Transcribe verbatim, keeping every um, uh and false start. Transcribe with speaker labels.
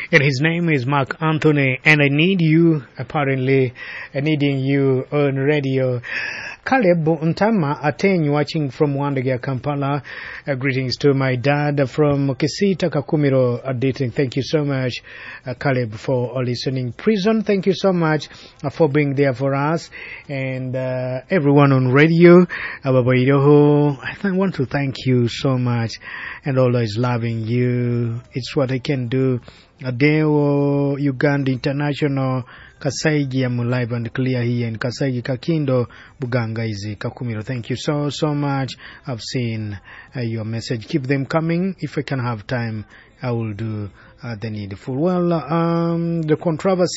Speaker 1: And his name is Mark Anthony, and I need you, apparently, uh, needing you on radio. Caleb Ntama Ateng, watching from Wandega, Kampala. Uh, greetings to my dad from Kisita Kakumiro uh, dating. Thank you so much, uh, Caleb, for uh, listening. Prison, thank you so much uh, for being there for us. And uh, everyone on radio, uh, I want to thank you so much and always loving you. It's what I can do. Adeo Uganda International Kasaigi I'm live and clear here in Kasaigi Kakindo Buganga izi Kakumiro. Thank you so so much. I've seen uh, your message. Keep them coming. If I can have time, I will do uh, the needful. Well, um, the controversy